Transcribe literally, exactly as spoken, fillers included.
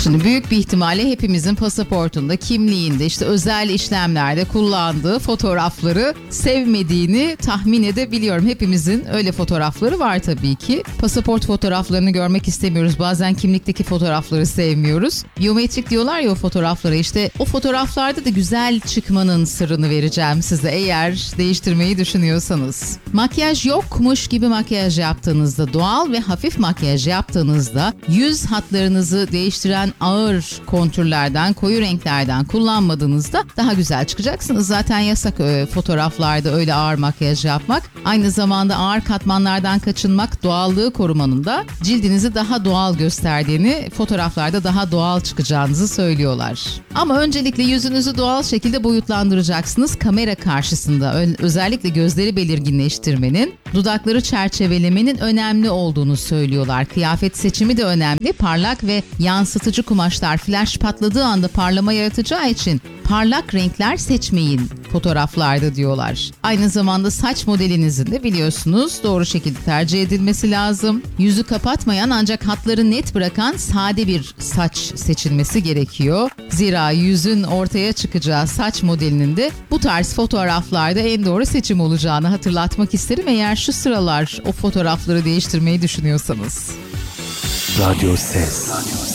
Şimdi büyük bir ihtimalle hepimizin pasaportunda, kimliğinde, işte özel işlemlerde kullandığı fotoğrafları sevmediğini tahmin edebiliyorum. Hepimizin öyle fotoğrafları var tabii ki. Pasaport fotoğraflarını görmek istemiyoruz. Bazen kimlikteki fotoğrafları sevmiyoruz. Biyometrik diyorlar ya o fotoğraflara, işte o fotoğraflarda da güzel çıkmanın sırrını vereceğim size eğer değiştirmeyi düşünüyorsanız. Makyaj yokmuş gibi makyaj yaptığınızda, doğal ve hafif makyaj yaptığınızda yüz hatlarınızı değiştiren ağır kontürlerden, koyu renklerden kullanmadığınızda daha güzel çıkacaksınız. Zaten yasak e, fotoğraflarda öyle ağır makyaj yapmak. Aynı zamanda ağır katmanlardan kaçınmak doğallığı korumanın da cildinizi daha doğal gösterdiğini, fotoğraflarda daha doğal çıkacağınızı söylüyorlar. Ama öncelikle yüzünüzü doğal şekilde boyutlandıracaksınız. Kamera karşısında özellikle gözleri belirginleştirmenin, dudakları çerçevelemenin önemli olduğunu söylüyorlar. Kıyafet seçimi de önemli. Parlak ve yansıtıcı kumaşlar flash patladığı anda parlama yaratacağı için parlak renkler seçmeyin fotoğraflarda diyorlar. Aynı zamanda saç modelinizin de biliyorsunuz doğru şekilde tercih edilmesi lazım. Yüzü kapatmayan ancak hatları net bırakan sade bir saç seçilmesi gerekiyor. Zira yüzün ortaya çıkacağı saç modelinin de bu tarz fotoğraflarda en doğru seçim olacağını hatırlatmak isterim eğer şu sıralar o fotoğrafları değiştirmeyi düşünüyorsanız. Radyo Ses.